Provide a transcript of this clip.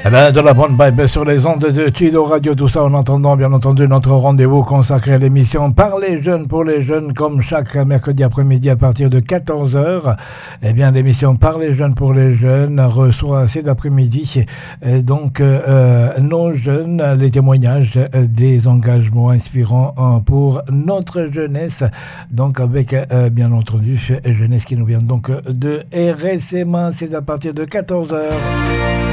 Eh ben, de la bonne vibe sur les ondes de Chido Radio, tout ça en entendant bien entendu notre rendez-vous consacré à l'émission Par les jeunes pour les jeunes, comme chaque mercredi après-midi à partir de 14h. Eh bien, l'émission Par les jeunes pour les jeunes reçoit cet après-midi donc nos jeunes, les témoignages des engagements inspirants pour notre jeunesse. Donc avec bien entendu jeunesse qui nous vient donc de RSMA, c'est à partir de 14h.